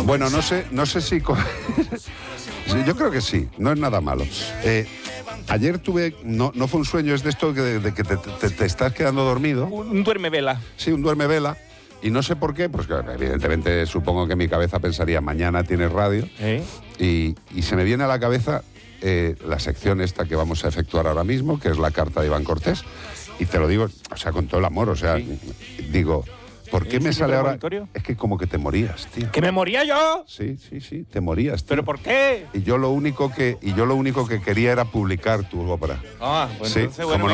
Bueno, no sé si... Sí, yo creo que sí, no es nada malo. Ayer tuve, no fue un sueño, es de esto de que te estás quedando dormido. Un duerme-vela. Sí, un duerme-vela. Y no sé por qué, pues evidentemente supongo que mi cabeza pensaría, mañana tienes radio. Y se me viene a la cabeza la sección esta que vamos a efectuar ahora mismo, que es la carta de Iván Cortés. Y te lo digo, o sea, con todo el amor, o sea, digo... ¿Por qué me sale ahora? Es que como que te morías, tío. ¿Que me moría yo? Sí, te morías, tío. ¿Pero por qué? Y yo lo único que quería era publicar tu ópera. Ah, pues sí, entonces, bueno,